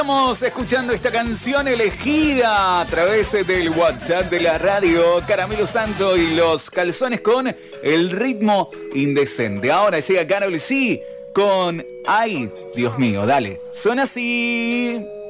Estamos escuchando esta canción elegida a través del WhatsApp de la radio. Caramelo Santo y los Calzones con El ritmo indecente. Ahora llega Karol G con Ay, Dios mío, dale. Suena así.